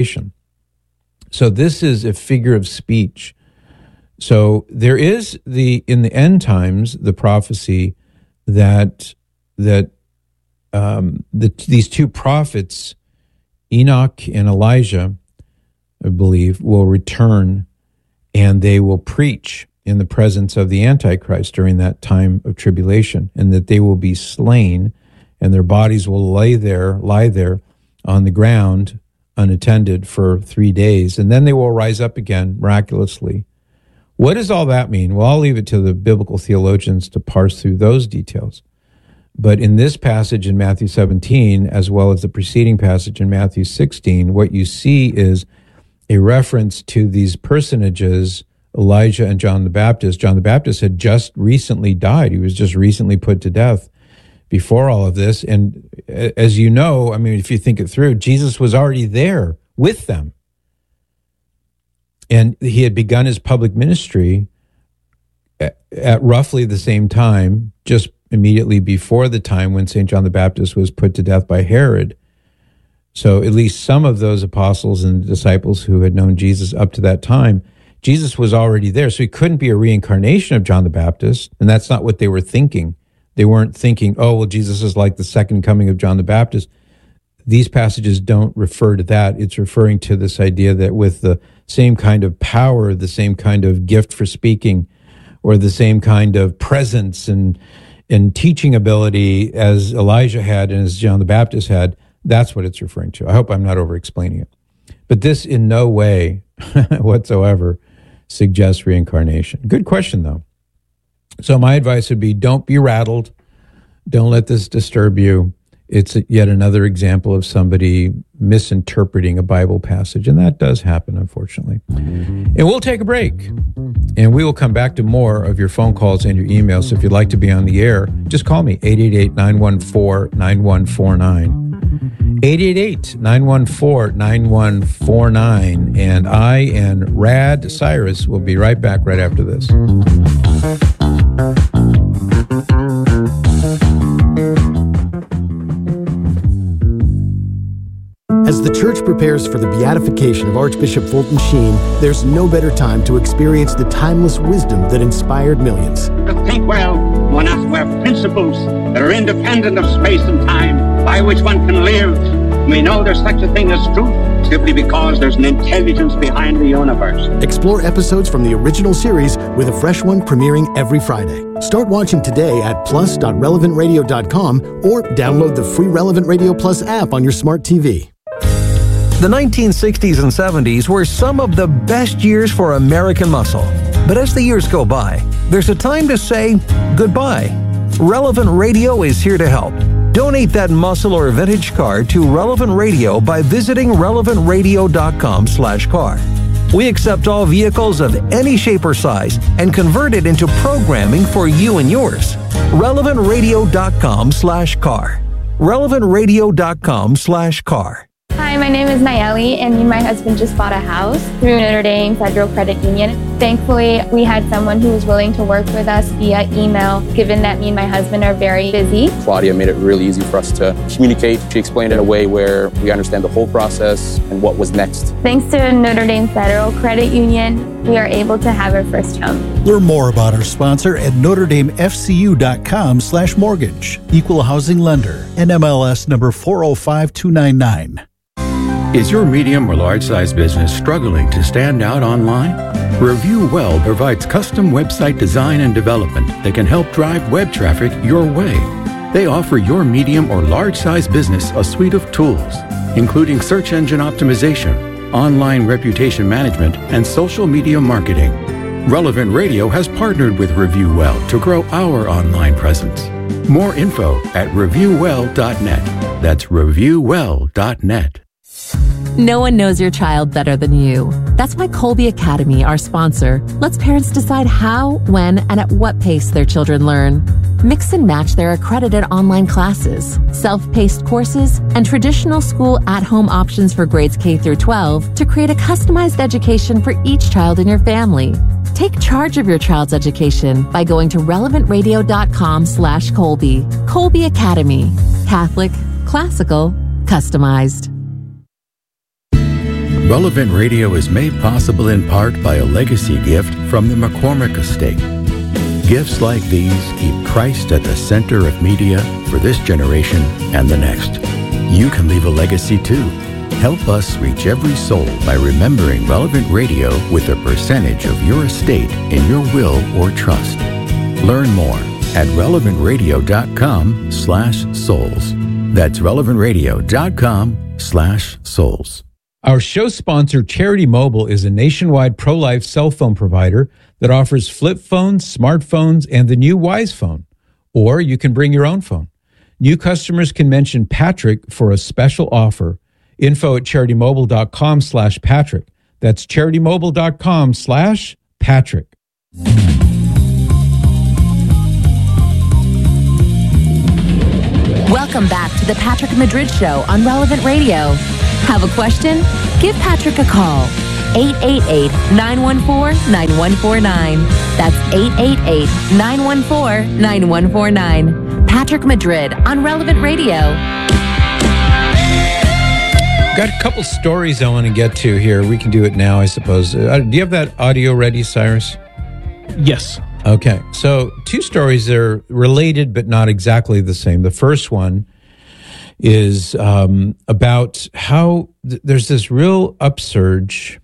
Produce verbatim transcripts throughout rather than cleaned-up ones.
So this is a figure of speech. So there is the in the end times the prophecy that that um, the, these two prophets, Enoch and Elijah, I believe, will return, and they will preach in the presence of the Antichrist during that time of tribulation, and that they will be slain, and their bodies will lay there, lie there on the ground unattended for three days, and then they will rise up again miraculously. What does all that mean? Well, I'll leave it to the biblical theologians to parse through those details. But in this passage in Matthew seventeen, as well as the preceding passage in Matthew sixteen, what you see is a reference to these personages, Elijah and John the Baptist. John the Baptist had just recently died. He was just recently put to death before all of this. And as you know, I mean, if you think it through, Jesus was already there with them. And he had begun his public ministry at, at roughly the same time, just immediately before the time when Saint John the Baptist was put to death by Herod. So at least some of those apostles and disciples who had known Jesus up to that time, Jesus was already there. So he couldn't be a reincarnation of John the Baptist. And that's not what they were thinking. They weren't thinking, oh, well, Jesus is like the second coming of John the Baptist. These passages don't refer to that. It's referring to this idea that with the same kind of power, the same kind of gift for speaking, or the same kind of presence and, and teaching ability as Elijah had and as John the Baptist had, that's what it's referring to. I hope I'm not over-explaining it. But this in no way whatsoever suggests reincarnation. Good question, though. So my advice would be don't be rattled. Don't let this disturb you. It's yet another example of somebody misinterpreting a Bible passage, and that does happen, unfortunately. And we'll take a break, and we will come back to more of your phone calls and your emails. So if you'd like to be on the air, just call me, eight eight eight, nine one four, nine one four nine. eight eight eight, nine one four, nine one four nine. And I and Rad Cyrus will be right back right after this. As the Church prepares for the beatification of Archbishop Fulton Sheen, there's no better time to experience the timeless wisdom that inspired millions. To think well, one has to have principles that are independent of space and time, by which one can live. We know there's such a thing as truth, simply because there's an intelligence behind the universe. Explore episodes from the original series with a fresh one premiering every Friday. Start watching today at plus dot relevant radio dot com or download the free Relevant Radio Plus app on your smart T V. The nineteen sixties and seventies were some of the best years for American muscle. But as the years go by, there's a time to say goodbye. Relevant Radio is here to help. Donate that muscle or vintage car to Relevant Radio by visiting relevant radio dot com slash car. We accept all vehicles of any shape or size and convert it into programming for you and yours. relevant radio dot com slash car. relevant radio dot com slash car. Hi, my name is Nayeli, and me and my husband just bought a house through Notre Dame Federal Credit Union. Thankfully, we had someone who was willing to work with us via email, given that me and my husband are very busy. Claudia made it really easy for us to communicate. She explained it in a way where we understand the whole process and what was next. Thanks to Notre Dame Federal Credit Union, we are able to have our first home. Learn more about our sponsor at notre dame f c u dot com slash mortgage. Equal housing lender. N M L S number four oh five two nine nine. Is your medium or large size business struggling to stand out online? Review Well provides custom website design and development that can help drive web traffic your way. They offer your medium or large size business a suite of tools, including search engine optimization, online reputation management, and social media marketing. Relevant Radio has partnered with Review Well to grow our online presence. More info at review well dot net. That's review well dot net. No one knows your child better than you. That's why Colby Academy, our sponsor, lets parents decide how, when, and at what pace their children learn. Mix and match their accredited online classes, self-paced courses, and traditional school at-home options for grades K through twelve to create a customized education for each child in your family. Take charge of your child's education by going to relevant radio dot com slash Colby. Colby Academy. Catholic, classical, customized. Relevant Radio is made possible in part by a legacy gift from the McCormick Estate. Gifts like these keep Christ at the center of media for this generation and the next. You can leave a legacy too. Help us reach every soul by remembering Relevant Radio with a percentage of your estate in your will or trust. Learn more at relevant radio dot com slash souls. That's relevant radio dot com slash souls. Our show sponsor, Charity Mobile, is a nationwide pro-life cell phone provider that offers flip phones, smartphones, and the new Wise Phone. Or you can bring your own phone. New customers can mention Patrick for a special offer. Info at charitymobile.com slash Patrick. That's charitymobile.com slash Patrick. Welcome back to the Patrick Madrid Show on Relevant Radio. Have a question? Give Patrick a call. eight eight eight, nine one four, nine one four nine. That's eight eight eight, nine one four, nine one four nine. Patrick Madrid on Relevant Radio. Got a couple stories I want to get to here. We can do it now, I suppose. Uh, do you have that audio ready, Cyrus? Yes. Okay. So two stories that are related but not exactly the same. The first one is um, about how th- there's this real upsurge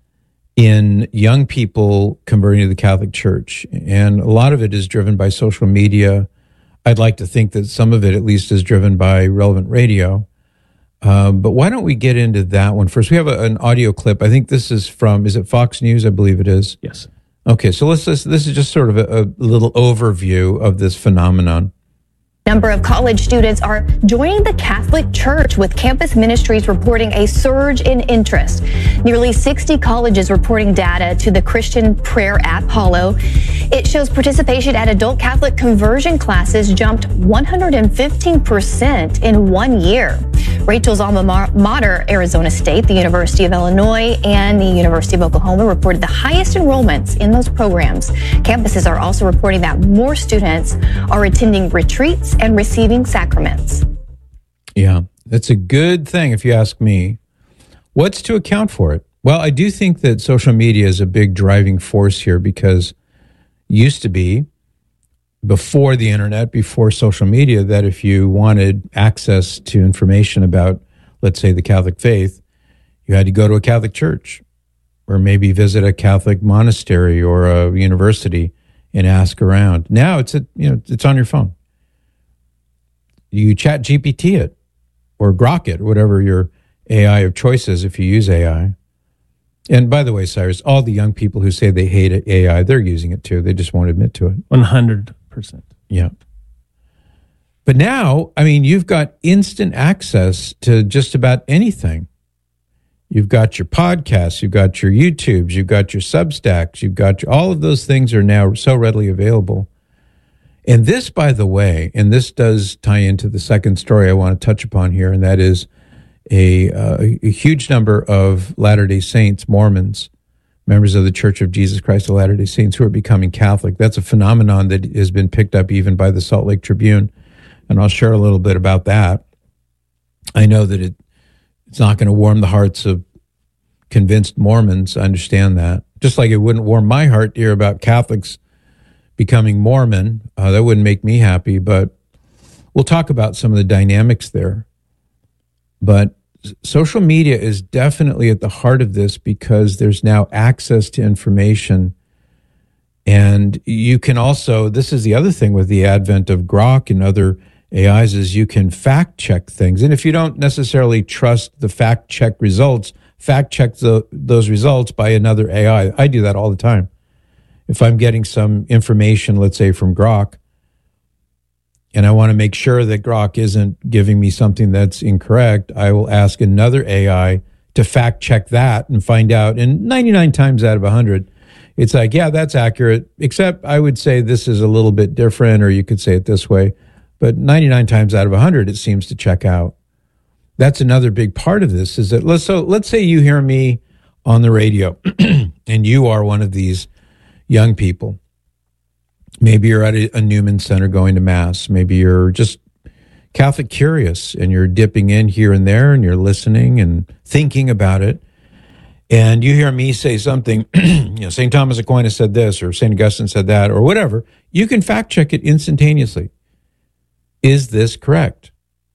in young people converting to the Catholic Church. And a lot of it is driven by social media. I'd like to think that some of it at least is driven by Relevant Radio. Um, but why don't we get into that one first? We have a, an audio clip. I think this is from, is it Fox News? I believe it is. Yes. Okay, so let's, let's this is just sort of a, a little overview of this phenomenon. Number of college students are joining the Catholic Church, with campus ministries reporting a surge in interest. Nearly sixty colleges reporting data to the Christian prayer app Hollow. It shows participation at adult Catholic conversion classes jumped one hundred fifteen percent in one year. Rachel's alma mater, Arizona State, the University of Illinois, and the University of Oklahoma reported the highest enrollments in those programs. Campuses are also reporting that more students are attending retreats and receiving sacraments. Yeah, that's a good thing if you ask me. What's to account for it? Well, I do think that social media is a big driving force here, because it used to be, before the internet, before social media, that if you wanted access to information about, let's say, the Catholic faith, you had to go to a Catholic church or maybe visit a Catholic monastery or a university and ask around. Now it's a, you know, it's on your phone. You chat G P T it or Grok it, whatever your A I of choice is if you use A I. And by the way, Cyrus, all the young people who say they hate A I, they're using it too. They just won't admit to it. one hundred percent. Yeah. But now, I mean, you've got instant access to just about anything. You've got your podcasts, you've got your YouTubes, you've got your Substacks, you've got your, all of those things are now so readily available. And this, by the way, and this does tie into the second story I want to touch upon here, and that is a, uh, a huge number of Latter-day Saints, Mormons, members of the Church of Jesus Christ of Latter-day Saints who are becoming Catholic. That's a phenomenon that has been picked up even by the Salt Lake Tribune, and I'll share a little bit about that. I know that it it's not going to warm the hearts of convinced Mormons. I understand that. Just like it wouldn't warm my heart to hear about Catholics becoming Mormon. Uh, that wouldn't make me happy, but we'll talk about some of the dynamics there. But social media is definitely at the heart of this, because there's now access to information. And you can also, this is the other thing with the advent of Grok and other A Is, is you can fact check things. And if you don't necessarily trust the fact check results, fact check the, those results by another A I. I do that all the time. If I'm getting some information, let's say from Grok, and I want to make sure that Grok isn't giving me something that's incorrect, I will ask another A I to fact check that and find out. And ninety-nine times out of one hundred, it's like, yeah, that's accurate, except I would say this is a little bit different, or you could say it this way. But ninety-nine times out of one hundred, it seems to check out. That's another big part of this, is that, let's, so let's say you hear me on the radio and you are one of these young people. Maybe you're at a, a Newman Center going to Mass. Maybe you're just Catholic curious and you're dipping in here and there and you're listening and thinking about it. and you hear me say something, you know, Saint Thomas Aquinas said this, or Saint Augustine said that, or whatever, you can fact check it instantaneously. Is this correct?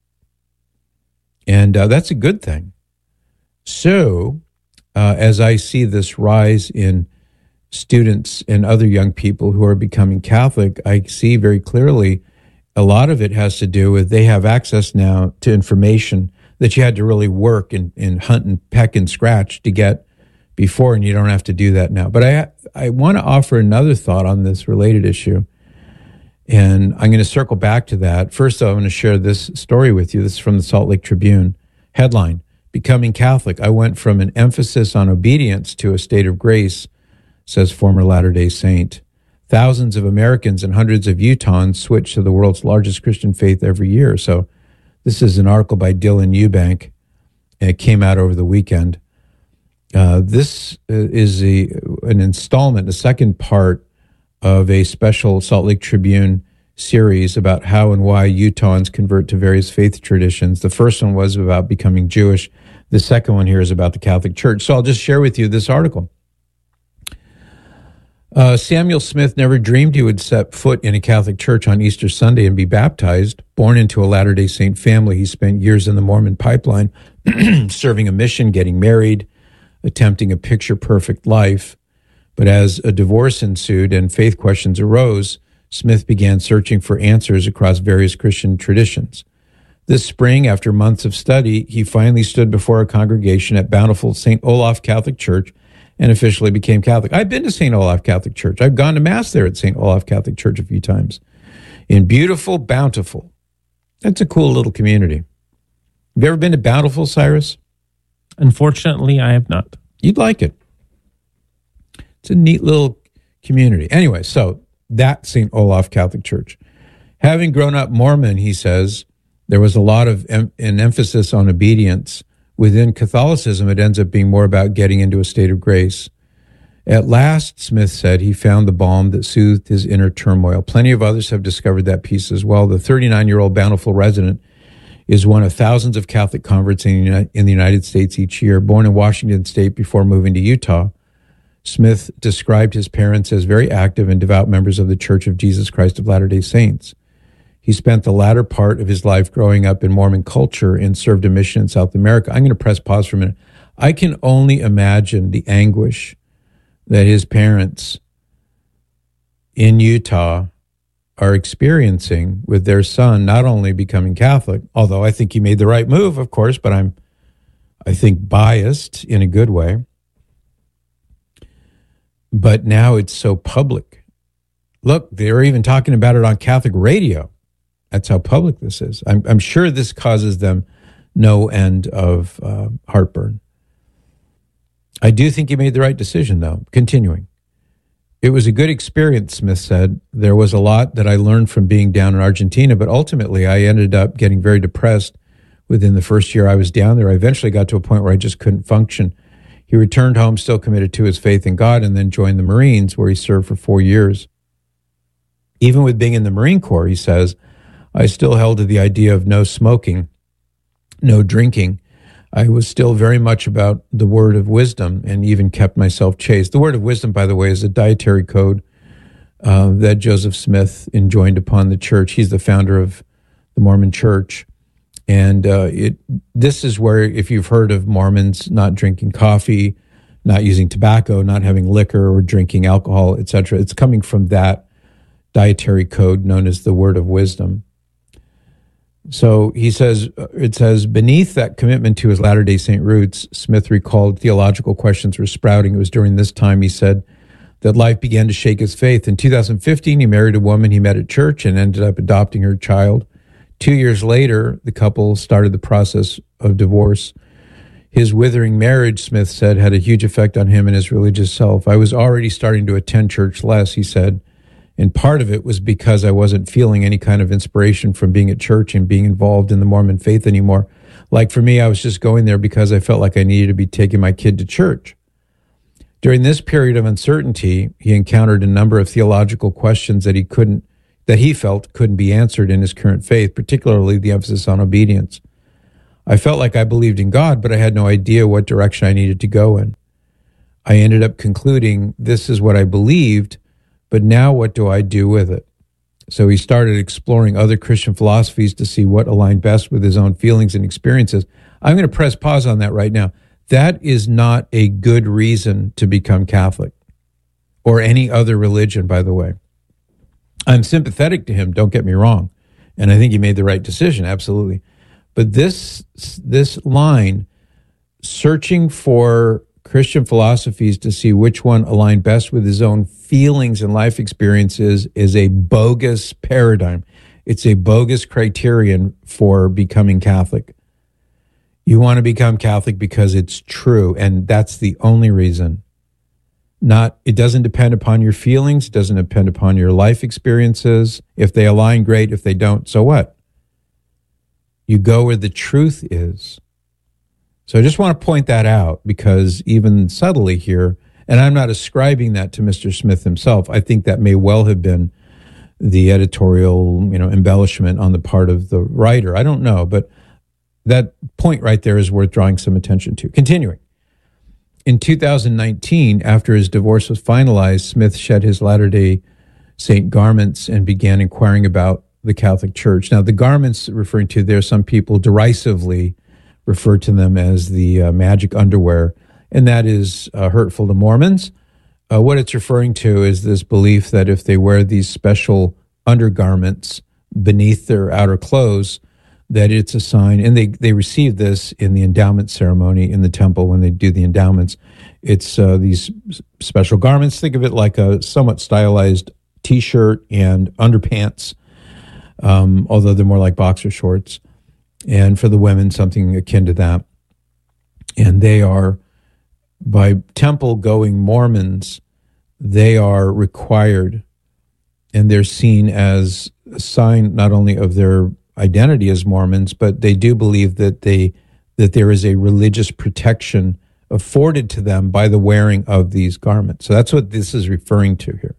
And uh, that's a good thing. So, uh, as I see this rise in students and other young people who are becoming Catholic, I see very clearly a lot of it has to do with they have access now to information that you had to really work and, and hunt and peck and scratch to get before, and you don't have to do that now. But I I want to offer another thought on this related issue, and I'm going to circle back to that. First, I'm going to share this story with you. This is from the Salt Lake Tribune. Headline, Becoming Catholic. I went from an emphasis on obedience to a state of grace, says former Latter-day Saint. Thousands of Americans and hundreds of Utahns switch to the world's largest Christian faith every year. So this is an article by Dylan Eubank, and it came out over the weekend. Uh, this is a, an installment, a second part of a special Salt Lake Tribune series about how and why Utahns convert to various faith traditions. The first one was about becoming Jewish. The second one here is about the Catholic Church. So I'll just share with you this article. Uh, Samuel Smith never dreamed he would set foot in a Catholic church on Easter Sunday and be baptized. Born into a Latter-day Saint family, he spent years in the Mormon pipeline, serving a mission, getting married, attempting a picture-perfect life. But as a divorce ensued and faith questions arose, Smith began searching for answers across various Christian traditions. This spring, after months of study, he finally stood before a congregation at bountiful Saint Olaf Catholic Church and officially became Catholic. I've been to Saint Olaf Catholic Church. I've gone to Mass there at Saint Olaf Catholic Church a few times. In beautiful, Bountiful. That's a cool little community. Have you ever been to Bountiful, Cyrus? Unfortunately, I have not. You'd like it. It's a neat little community. Anyway, so that's Saint Olaf Catholic Church. Having grown up Mormon, he says, there was a lot of em- an emphasis on obedience. Within Catholicism, it ends up being more about getting into a state of grace. At last, Smith said, he found the balm that soothed his inner turmoil. Plenty of others have discovered that peace as well. The thirty-nine-year-old Bountiful resident is one of thousands of Catholic converts in the United States each year. Born in Washington State before moving to Utah, Smith described his parents as very active and devout members of the Church of Jesus Christ of Latter-day Saints. He spent the latter part of his life growing up in Mormon culture and served a mission in South America. I'm going to press pause for a minute. I can only imagine the anguish that his parents in Utah are experiencing with their son not only becoming Catholic, although I think he made the right move, of course, but I'm, I think, biased in a good way. But now it's so public. Look, they're even talking about it on Catholic radio. That's how public this is. I'm, I'm sure this causes them no end of uh, heartburn. I do think he made the right decision, though. Continuing. It was a good experience, Smith said. There was a lot that I learned from being down in Argentina, but ultimately I ended up getting very depressed within the first year I was down there. I eventually got to a point where I just couldn't function. He returned home still committed to his faith in God and then joined the Marines, where he served for four years. Even with being in the Marine Corps, he says, I still held to the idea of no smoking, no drinking. I was still very much about the word of wisdom and even kept myself chaste. The word of wisdom, by the way, is a dietary code uh, that Joseph Smith enjoined upon the church. He's the founder of the Mormon Church. And uh, it this is where, if you've heard of Mormons not drinking coffee, not using tobacco, not having liquor or drinking alcohol, et cetera, it's coming from that dietary code known as the word of wisdom. So he says, it says, beneath that commitment to his Latter-day Saint roots, Smith recalled theological questions were sprouting. It was during this time, he said, that life began to shake his faith. In two thousand fifteen, he married a woman he met at church and ended up adopting her child. Two years later, the couple started the process of divorce. His withering marriage, Smith said, had a huge effect on him and his religious self. I was already starting to attend church less, he said. And part of it was because I wasn't feeling any kind of inspiration from being at church and being involved in the Mormon faith anymore. Like for me, I was just going there because I felt like I needed to be taking my kid to church. During this period of uncertainty, he encountered a number of theological questions that he couldn't, that he felt couldn't be answered in his current faith, particularly the emphasis on obedience. I felt like I believed in God, but I had no idea what direction I needed to go in. I ended up concluding this is what I believed, but now what do I do with it? So he started exploring other Christian philosophies to see what aligned best with his own feelings and experiences. I'm going to press pause on that right now. That is not a good reason to become Catholic or any other religion, by the way. I'm sympathetic to him, don't get me wrong. And I think he made the right decision, absolutely. But this this line, searching for Christian philosophies to see which one aligned best with his own feelings and life experiences, is a bogus paradigm. It's a bogus criterion for becoming Catholic. You want to become Catholic because it's true, and that's the only reason. Not, it doesn't depend upon your feelings, it doesn't depend upon your life experiences. If they align, great. If they don't, so what? You go where the truth is. So I just want to point that out, because even subtly here, and I'm not ascribing that to Mister Smith himself, I think that may well have been the editorial, you know, embellishment on the part of the writer. I don't know, but that point right there is worth drawing some attention to. Continuing. In two thousand nineteen, after his divorce was finalized, Smith shed his Latter-day Saint garments and began inquiring about the Catholic Church. Now, the garments referring to there, some people derisively refer to them as the uh, magic underwear, and that is uh, hurtful to Mormons. Uh, what it's referring to is this belief that if they wear these special undergarments beneath their outer clothes, that it's a sign, and they, they receive this in the endowment ceremony in the temple when they do the endowments. It's uh, these special garments. Think of it like a somewhat stylized T-shirt and underpants, um, although they're more like boxer shorts. And for the women, something akin to that. And they are, by temple-going Mormons, they are required, and they're seen as a sign not only of their identity as Mormons, but they do believe that they that there is a religious protection afforded to them by the wearing of these garments. So that's what this is referring to here.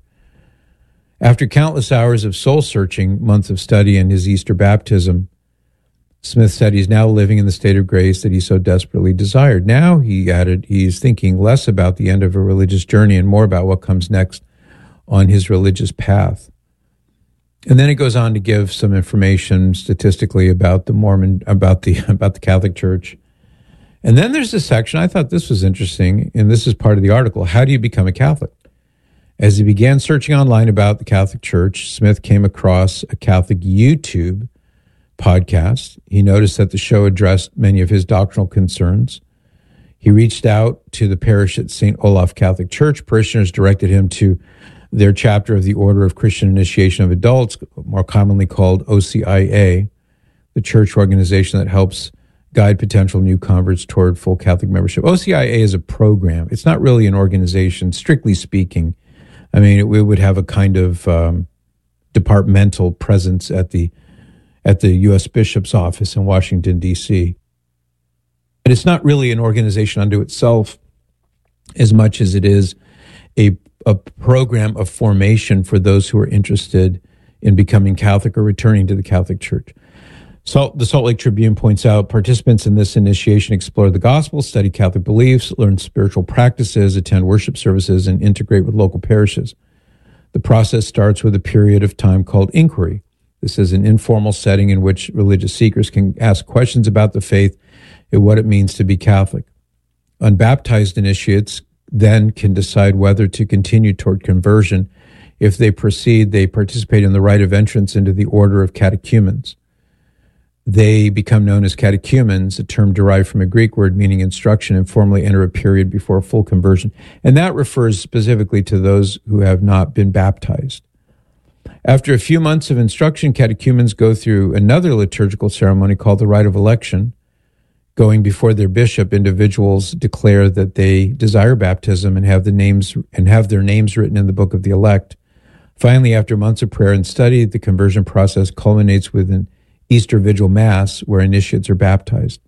After countless hours of soul-searching, months of study, and his Easter baptism, Smith said he's now living in the state of grace that he so desperately desired. Now, he added, he's thinking less about the end of a religious journey and more about what comes next on his religious path. And then it goes on to give some information statistically about the Mormon, about the about the Catholic Church. And then there's a section, I thought this was interesting, and this is part of the article, how do you become a Catholic? As he began searching online about the Catholic Church, Smith came across a Catholic YouTube podcast. He noticed that the show addressed many of his doctrinal concerns. He reached out to the parish at Saint Olaf Catholic Church. Parishioners directed him to their chapter of the Order of Christian Initiation of Adults, more commonly called O C I A, the church organization that helps guide potential new converts toward full Catholic membership. O C I A is a program. It's not really an organization, strictly speaking. I mean, it, it would have a kind of um, departmental presence at the at the U S Bishop's office in Washington, D C. But it's not really an organization unto itself as much as it is a a program of formation for those who are interested in becoming Catholic or returning to the Catholic Church. So the Salt Lake Tribune points out participants in this initiation explore the gospel, study Catholic beliefs, learn spiritual practices, attend worship services, and integrate with local parishes. The process starts with a period of time called inquiry. This is an informal setting in which religious seekers can ask questions about the faith and what it means to be Catholic. Unbaptized initiates then can decide whether to continue toward conversion. If they proceed, they participate in the rite of entrance into the order of catechumens. They become known as catechumens, a term derived from a Greek word meaning instruction, and formally enter a period before full conversion. And that refers specifically to those who have not been baptized. After a few months of instruction, catechumens go through another liturgical ceremony called the rite of election. Going before their bishop, individuals declare that they desire baptism and have the names and have their names written in the book of the elect. Finally, after months of prayer and study, the conversion process culminates with an Easter Vigil Mass where initiates are baptized.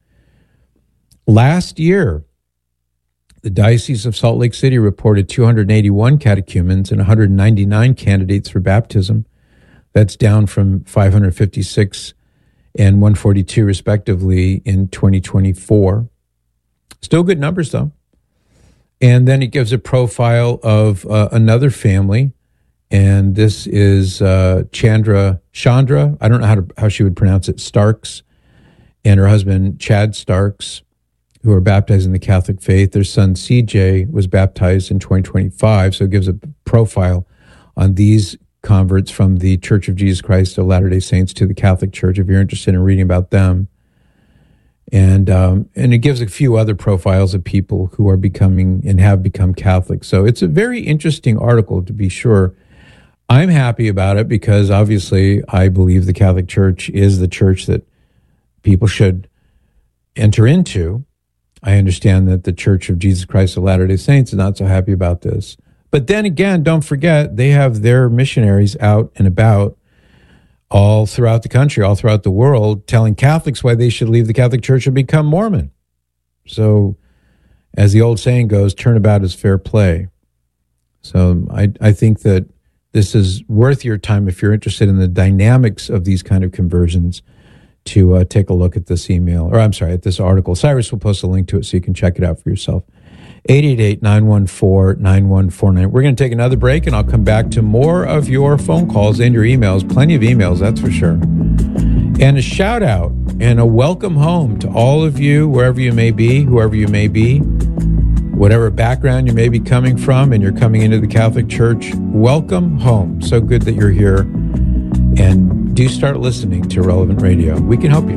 Last year, the Diocese of Salt Lake City reported two hundred eighty-one catechumens and one hundred ninety-nine candidates for baptism. That's down from five hundred fifty-six and one hundred forty-two, respectively, in twenty twenty-four. Still good numbers, though. And then it gives a profile of uh, another family. And this is uh, Chandra, Chandra, I don't know how to, how she would pronounce it, Starks, and her husband, Chad Starks, who are baptized in the Catholic faith. Their son, C J, was baptized in twenty twenty-five. So it gives a profile on these converts from the Church of Jesus Christ of Latter-day Saints to the Catholic Church, if you're interested in reading about them. And um, and it gives a few other profiles of people who are becoming and have become Catholic. So it's a very interesting article, to be sure. I'm happy about it because obviously I believe the Catholic Church is the church that people should enter into. I understand that the Church of Jesus Christ of Latter-day Saints is not so happy about this. But then again, don't forget, they have their missionaries out and about all throughout the country, all throughout the world, telling Catholics why they should leave the Catholic Church and become Mormon. So, as the old saying goes, turnabout is fair play. So I, I think that this is worth your time if you're interested in the dynamics of these kind of conversions to uh, take a look at this email, or I'm sorry, at this article. Cyrus will post a link to it so you can check it out for yourself. eight eight eight, nine one four, nine one four nine. We're going to take another break, and I'll come back to more of your phone calls and your emails. Plenty of emails, that's for sure. And a shout out and a welcome home to all of you, wherever you may be, whoever you may be, whatever background you may be coming from, and you're coming into the Catholic Church. Welcome home. So good that you're here. And do start listening to Relevant Radio. We can help you.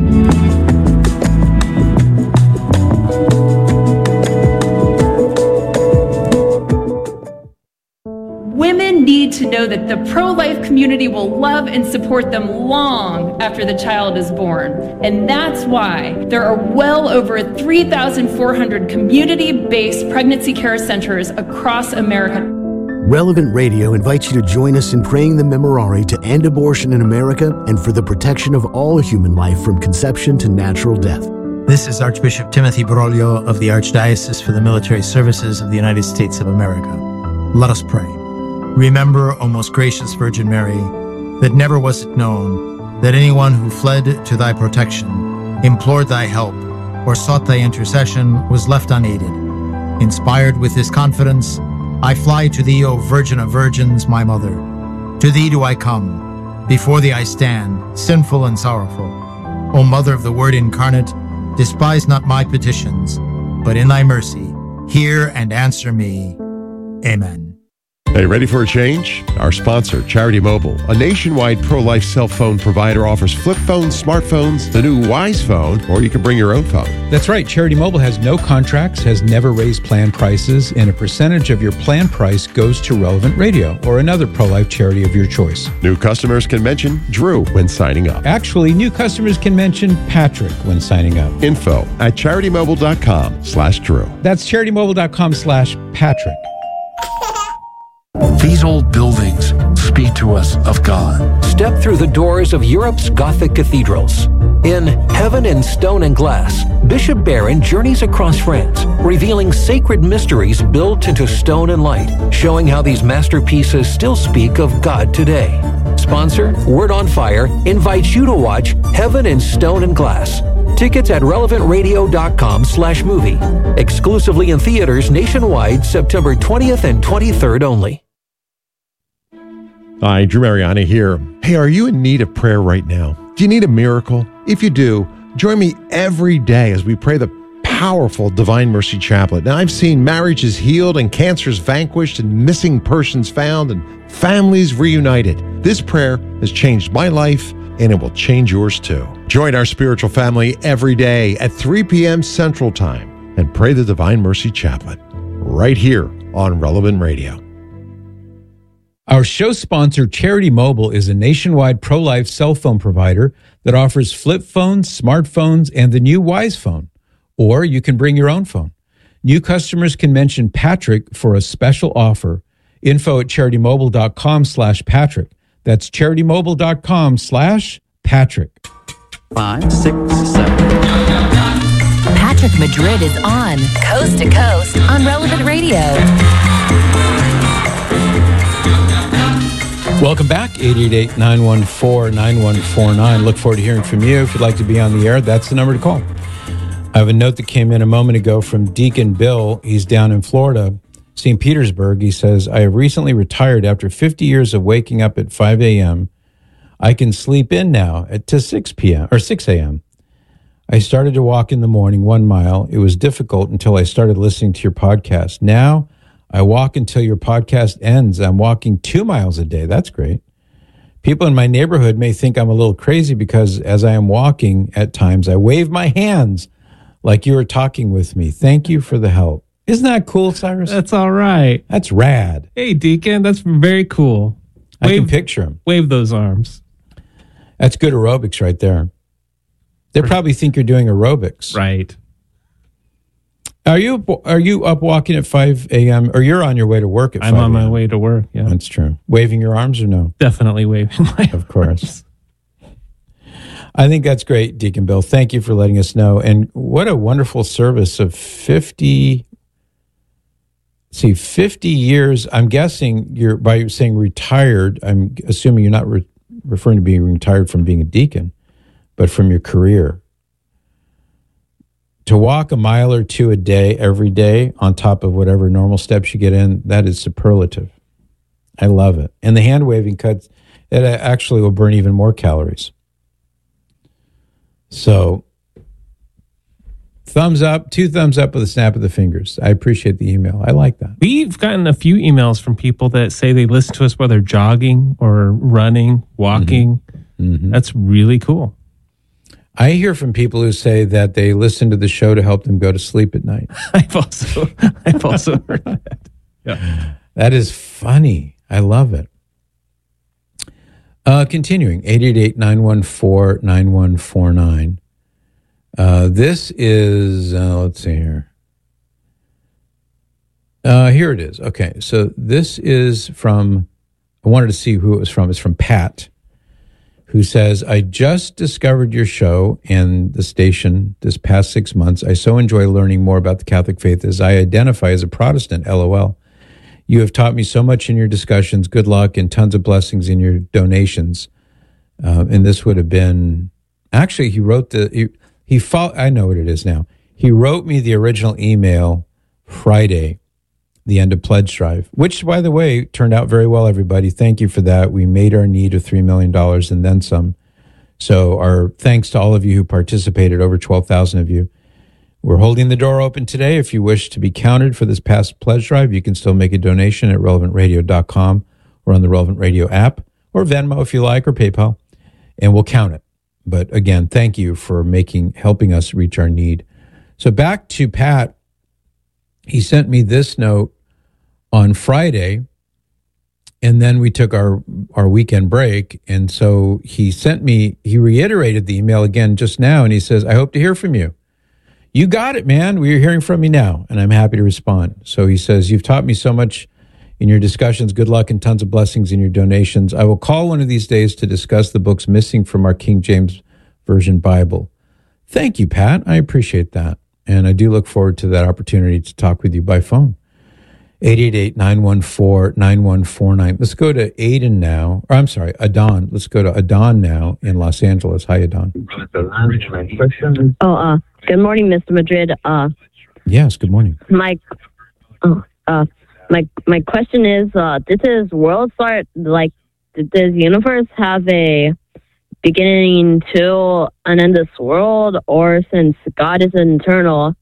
Women need to know that the pro-life community will love and support them long after the child is born. And that's why there are well over three thousand four hundred community-based pregnancy care centers across America. Relevant Radio invites you to join us in praying the Memorare to end abortion in America and for the protection of all human life from conception to natural death. This is Archbishop Timothy Broglio of the Archdiocese for the Military Services of the United States of America. Let us pray. Remember, O most gracious Virgin Mary, that never was it known that anyone who fled to thy protection, implored thy help, or sought thy intercession was left unaided. Inspired with this confidence, I fly to thee, O Virgin of Virgins, my Mother. To thee do I come. Before thee I stand, sinful and sorrowful. O Mother of the Word incarnate, despise not my petitions, but in thy mercy, hear and answer me. Amen. Hey, ready for a change? Our sponsor, Charity Mobile, a nationwide pro-life cell phone provider, offers flip phones, smartphones, the new Wise Phone, or you can bring your own phone. That's right. Charity Mobile has no contracts, has never raised plan prices, and a percentage of your plan price goes to Relevant Radio or another pro-life charity of your choice. New customers can mention Drew when signing up. Actually, new customers can mention Patrick when signing up. Info at charitymobile.com slash Drew. That's charitymobile.com slash Patrick. These old buildings speak to us of God. Step through the doors of Europe's Gothic cathedrals. In Heaven in Stone and Glass, Bishop Barron journeys across France, revealing sacred mysteries built into stone and light, showing how these masterpieces still speak of God today. Sponsor, Word on Fire, invites you to watch Heaven in Stone and Glass. Tickets at relevantradio.com slash movie. Exclusively in theaters nationwide, September twentieth and twenty-third only. Hi, Drew Mariani here. Hey, are you in need of prayer right now? Do you need a miracle? If you do, join me every day as we pray the powerful Divine Mercy Chaplet. Now, I've seen marriages healed and cancers vanquished and missing persons found and families reunited. This prayer has changed my life, and it will change yours too. Join our spiritual family every day at three p.m. Central Time and pray the Divine Mercy Chaplet right here on Relevant Radio. Our show sponsor, Charity Mobile, is a nationwide pro-life cell phone provider that offers flip phones, smartphones, and the new Wise Phone. Or you can bring your own phone. New customers can mention Patrick for a special offer. Info at charitymobile.com slash Patrick. That's charitymobile.com slash Patrick. Five, six, seven. Patrick Madrid is on Coast to Coast on Relevant Radio. Welcome back, eight eight eight, nine one four, nine one four nine. Look forward to hearing from you. If you'd like to be on the air, that's the number to call. I have a note that came in a moment ago from Deacon Bill. He's down in Florida, Saint Petersburg. He says, I have recently retired after fifty years of waking up at five a.m. I can sleep in now at to six p.m. or six a.m. I started to walk in the morning one mile. It was difficult until I started listening to your podcast. Now I walk until your podcast ends. I'm walking two miles a day. That's great. People in my neighborhood may think I'm a little crazy because as I am walking at times, I wave my hands like you were talking with me. Thank you for the help. Isn't that cool, Cyrus? That's all right. That's rad. Hey, Deacon, that's very cool. I Wave, can picture him. Wave those arms. That's good aerobics right there. They probably think you're doing aerobics. Right. Are you are you up walking at five a.m. or you're on your way to work at I'm five a.m.? on my way to work, yeah. That's true. Waving your arms or no? Definitely waving my Of course. I think that's great, Deacon Bill. Thank you for letting us know. And what a wonderful service of fifty, see, fifty years. I'm guessing you're, by saying retired, I'm assuming you're not re- referring to being retired from being a deacon, but from your career. To walk a mile or two a day, every day, on top of whatever normal steps you get in, that is superlative. I love it. And the hand waving cuts, it actually will burn even more calories. So, thumbs up, two thumbs up with a snap of the fingers. I appreciate the email. I like that. We've gotten a few emails from people that say they listen to us while they're jogging or running, walking. Mm-hmm. That's really cool. I hear from people who say that they listen to the show to help them go to sleep at night. I've also, I've also heard that. Yeah. That is funny. I love it. Uh, continuing, eight eight eight, nine one four, nine one four nine. Uh, this is, uh, let's see here. Uh, here it is. Okay, so this is from, I wanted to see who it was from. It's from Pat, who says, I just discovered your show and the station this past six months. I so enjoy learning more about the Catholic faith as I identify as a Protestant, LOL. You have taught me so much in your discussions. Good luck and tons of blessings in your donations. Uh, and this would have been, actually, he wrote the, he, he fought, I know what it is now. He wrote me the original email Friday, the end of Pledge Drive, which, by the way, turned out very well, everybody. Thank you for that. We made our need of three million dollars and then some. So our thanks to all of you who participated, over twelve thousand of you. We're holding the door open today. If you wish to be counted for this past pledge drive, you can still make a donation at relevant radio dot com or on the Relevant Radio app, or Venmo if you like, or PayPal, and we'll count it. But again, thank you for making helping us reach our need. So back to Pat. He sent me this note on Friday, and then we took our, our weekend break. And so he sent me, he reiterated the email again just now, and he says, I hope to hear from you. You got it, man. We're hearing from you now, and I'm happy to respond. So he says, you've taught me so much in your discussions. Good luck and tons of blessings in your donations. I will call one of these days to discuss the books missing from our King James Version Bible. Thank you, Pat. I appreciate that. And I do look forward to that opportunity to talk with you by phone. eight eight eight, nine one four, nine one four nine. Let's go to Aiden now. Or I'm sorry, Adon. Let's go to Adon now in Los Angeles. Hi, Adon. Oh, uh, good morning, Mister Madrid. Uh, yes, good morning. My, uh, uh, my, my question is: uh, Did this world start like? Did this universe have a beginning to an end? This world, or since God is eternal,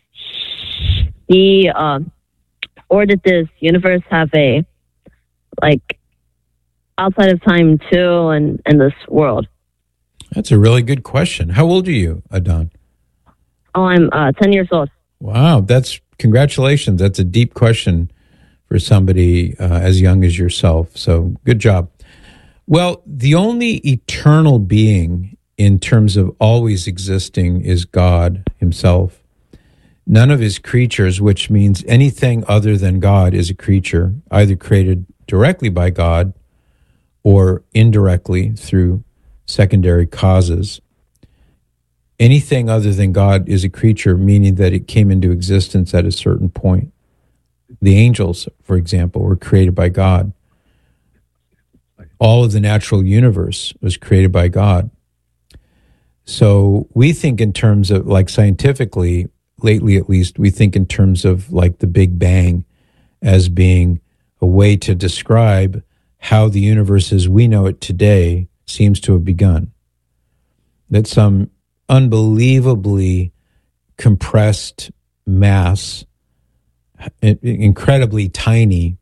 He, uh, or did this universe have a like outside of time too, and and this world? That's a really good question. How old are you, Adon? Oh, I'm uh, ten years old. Wow, that's congratulations. That's a deep question for somebody uh, as young as yourself. So good job. Well, the only eternal being in terms of always existing is God himself. None of his creatures, which means anything other than God, is a creature, either created directly by God or indirectly through secondary causes. Anything other than God is a creature, meaning that it came into existence at a certain point. The angels, for example, were created by God. All of the natural universe was created by God. So we think in terms of, like, scientifically, lately at least, we think in terms of like the Big Bang as being a way to describe how the universe as we know it today seems to have begun. That some unbelievably compressed mass, incredibly tiny,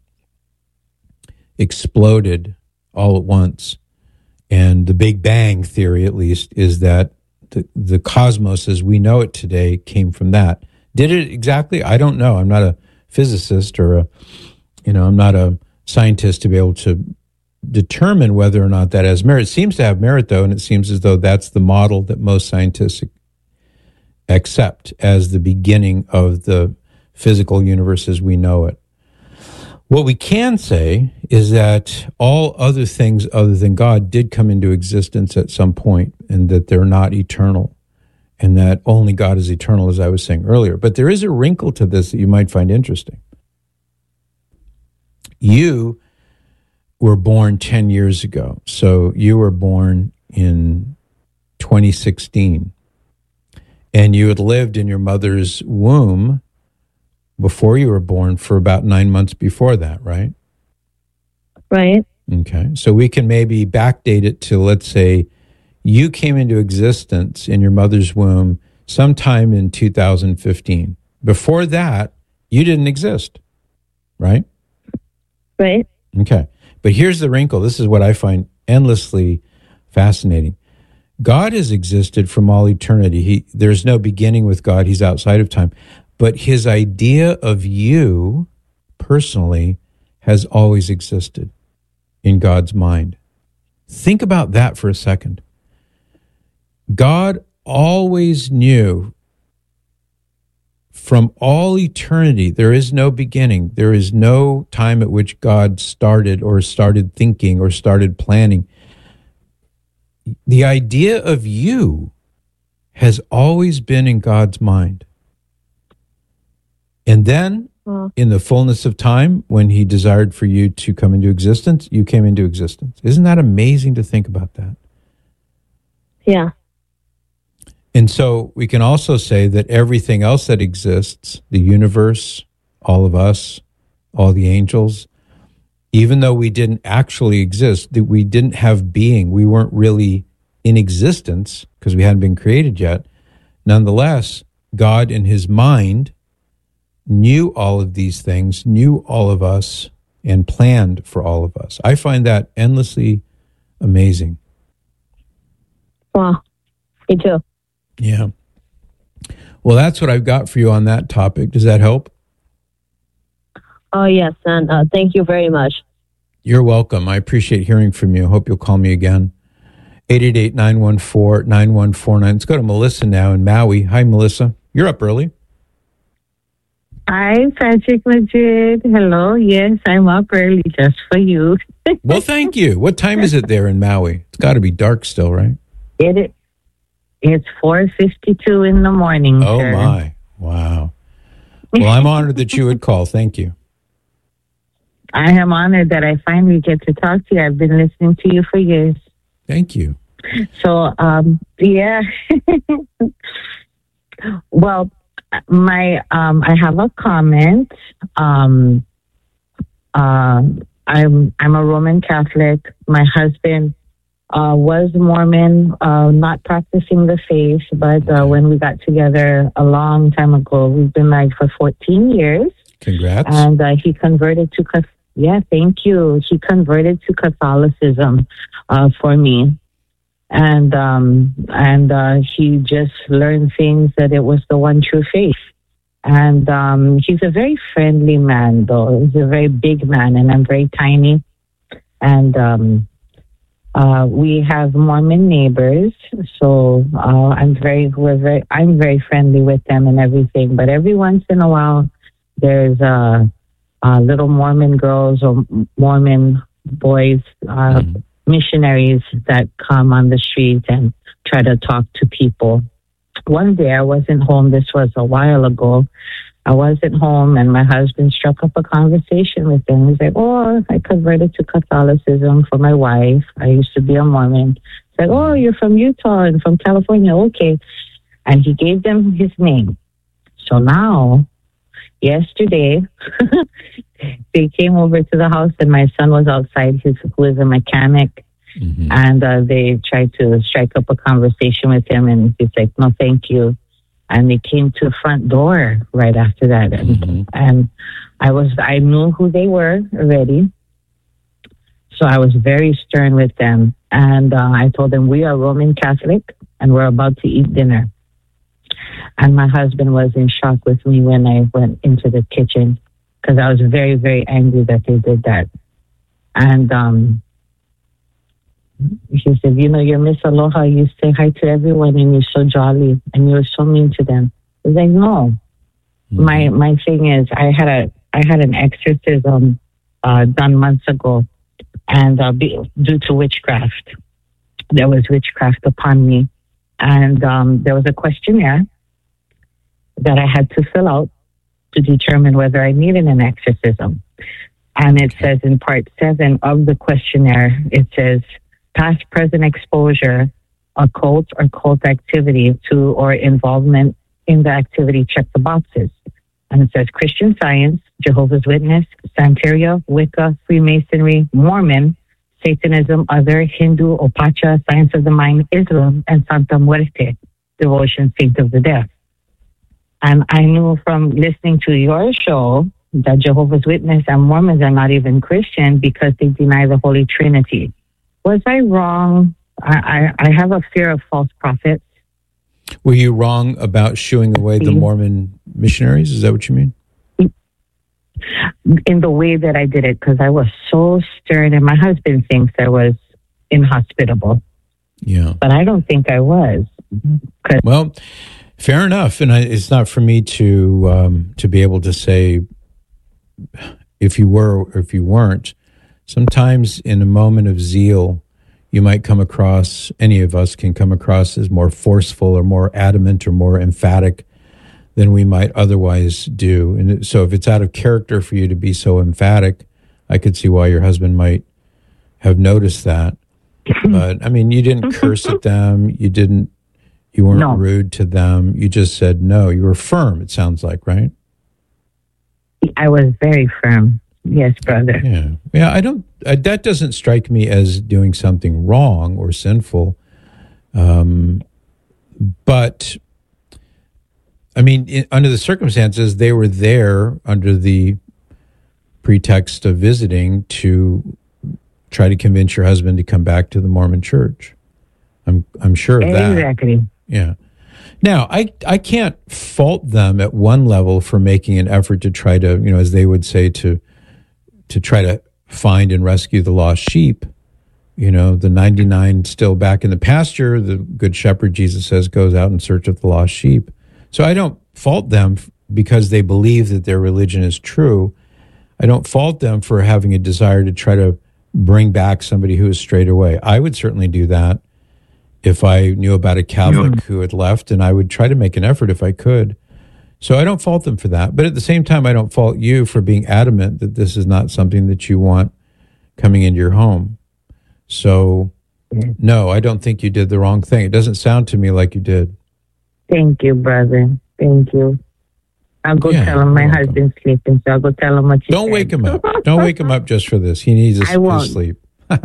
exploded all at once. And the Big Bang theory, at least, is that the, the cosmos as we know it today came from that. Did it exactly? I don't know. I'm not a physicist or a, you know, I'm not a scientist to be able to determine whether or not that has merit. It seems to have merit, though, and it seems as though that's the model that most scientists accept as the beginning of the physical universe as we know it. What we can say is that all other things other than God did come into existence at some point, and that they're not eternal, and that only God is eternal, as I was saying earlier. But there is a wrinkle to this that you might find interesting. You were born ten years ago. So you were born in twenty sixteen. And you had lived in your mother's womb before you were born for about nine months before that, right? Right. Okay. So we can maybe backdate it to, let's say, you came into existence in your mother's womb sometime in two thousand fifteen. Before that, you didn't exist, right? Right. Okay. But here's the wrinkle. This is what I find endlessly fascinating. God has existed from all eternity. He, there's no beginning with God. He's outside of time. But his idea of you personally has always existed in God's mind. Think about that for a second. God always knew from all eternity, there is no beginning. There is no time at which God started or started thinking or started planning. The idea of you has always been in God's mind. And then, well, in the fullness of time, when he desired for you to come into existence, you came into existence. Isn't that amazing to think about that? Yeah. And so we can also say that everything else that exists, the universe, all of us, all the angels, even though we didn't actually exist, that we didn't have being, we weren't really in existence because we hadn't been created yet. Nonetheless, God in his mind knew all of these things, knew all of us, and planned for all of us. I find that endlessly amazing. Wow. Me too. Yeah. Well, that's what I've got for you on that topic. Does that help? Oh, yes. And uh, thank you very much. You're welcome. I appreciate hearing from you. Hope you'll call me again. eight eight eight, nine one four, nine one four nine. Let's go to Melissa now in Maui. Hi, Melissa. You're up early. Hi, Patrick Madrid. Hello. Yes, I'm up early just for you. Well, thank you. What time is it there in Maui? It's got to be dark still, right? It is. It's four fifty-two in the morning. Oh, sir. My. Wow. Well, I'm honored that you would call. Thank you. I am honored that I finally get to talk to you. I've been listening to you for years. Thank you. So, um, yeah. Well, my um, I have a comment. Um, uh, I'm I'm a Roman Catholic. My husband Uh, was Mormon, uh, not practicing the faith, but uh, when we got together a long time ago, we've been married for fourteen years. Congrats. And uh, he converted to, yeah, thank you. He converted to Catholicism uh, for me. And um, and uh, he just learned things that it was the one true faith. And um, he's a very friendly man, though. He's a very big man, and I'm very tiny. And um Uh, we have Mormon neighbors, so uh, I'm very, we're very, I'm very friendly with them and everything. But every once in a while, there's uh, uh, little Mormon girls or Mormon boys, uh, mm. missionaries that come on the street and try to talk to people. One day I wasn't home. This was a while ago. I wasn't home, and my husband struck up a conversation with them. He's like, oh, I converted to Catholicism for my wife. I used to be a Mormon. Said, oh, you're from Utah and from California. Okay. And he gave them his name. So now, yesterday, they came over to the house and my son was outside, his, who is a mechanic. Mm-hmm. And uh, they tried to strike up a conversation with him. And he's like, no, thank you. And they came to the front door right after that. And, mm-hmm. and I was, I knew who they were already. So I was very stern with them. And uh, I told them, we are Roman Catholic and we're about to eat dinner. And my husband was in shock with me when I went into the kitchen because I was very, very angry that they did that. And um, he said, you know, you're Miss Aloha. You say hi to everyone and you're so jolly and you're so mean to them. I was like, no. Mm-hmm. My my thing is, I had a I had an exorcism uh, done months ago, and uh, be, due to witchcraft, there was witchcraft upon me, and um, there was a questionnaire that I had to fill out to determine whether I needed an exorcism. And it says in part seven of the questionnaire, it says past, present exposure, occult or cult activity to or involvement in the activity, check the boxes. And it says Christian Science, Jehovah's Witness, Santeria, Wicca, Freemasonry, Mormon, Satanism, other, Hindu, Opacha, Science of the Mind, Islam, and Santa Muerte, Devotion, Saint of the Deaf. And I knew from listening to your show that Jehovah's Witness and Mormons are not even Christian because they deny the Holy Trinity. Was I wrong? I, I, I have a fear of false prophets. Were you wrong about shooing away the Mormon missionaries? Is that what you mean? In the way that I did it, because I was so stern, and my husband thinks I was inhospitable. Yeah. But I don't think I was. Well, fair enough. And I, it's not for me to um, to be able to say if you were or if you weren't. Sometimes in a moment of zeal, you might come across, any of us can come across as more forceful or more adamant or more emphatic than we might otherwise do. And so if it's out of character for you to be so emphatic, I could see why your husband might have noticed that. But I mean, you didn't curse at them. You didn't, you weren't no. rude to them. You just said no. You were firm, it sounds like, right? I was very firm. Yes, brother. Yeah. Yeah, I don't, uh, that doesn't strike me as doing something wrong or sinful. Um, but, I mean, in, under the circumstances, they were there under the pretext of visiting to try to convince your husband to come back to the Mormon church. I'm I'm sure of that. Exactly. Yeah. Now, I, I can't fault them at one level for making an effort to try to, you know, as they would say, to to try to find and rescue the lost sheep. You know, the ninety-nine still back in the pasture, the good shepherd, Jesus says, goes out in search of the lost sheep. So I don't fault them because they believe that their religion is true. I don't fault them for having a desire to try to bring back somebody who has strayed away. I would certainly do that if I knew about a Catholic yeah. who had left, and I would try to make an effort if I could. So I don't fault them for that. But at the same time, I don't fault you for being adamant that this is not something that you want coming into your home. So, no, I don't think you did the wrong thing. It doesn't sound to me like you did. Thank you, brother. Thank you. I'll go yeah, tell him my husband's sleeping, so I'll go tell him what you Don't said. wake him up. Don't wake him up just for this. He needs his, I won't. his sleep.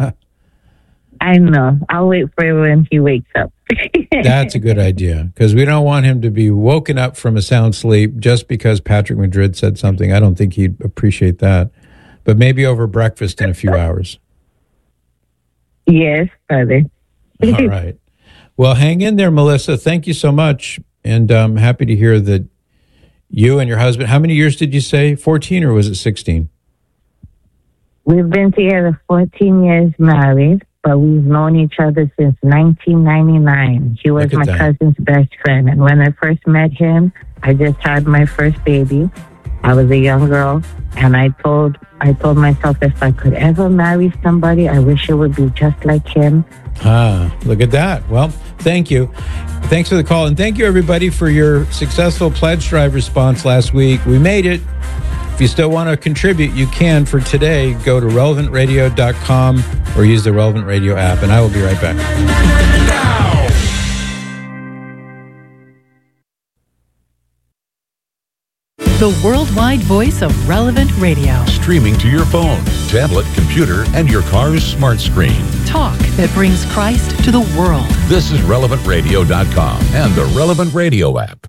I know. I'll wait for him when he wakes up. That's a good idea, because we don't want him to be woken up from a sound sleep just because Patrick Madrid said something. I don't think he'd appreciate that. But maybe over breakfast in a few hours. Yes, brother. All right. Well, hang in there, Melissa. Thank you so much. And I'm happy to hear that you and your husband, how many years did you say? fourteen or was it sixteen? We've been together fourteen years married, but we've known each other since nineteen ninety-nine. He was my that. cousin's best friend. And when I first met him, I just had my first baby. I was a young girl, and I told I told myself if I could ever marry somebody, I wish it would be just like him. Ah, look at that. Well, thank you. Thanks for the call. And thank you, everybody, for your successful pledge drive response last week. We made it. If you still want to contribute, you can. For today, go to relevant radio dot com or use the Relevant Radio app, and I will be right back. The worldwide voice of Relevant Radio. Streaming to your phone, tablet, computer, and your car's smart screen. Talk that brings Christ to the world. This is relevant radio dot com and the Relevant Radio app.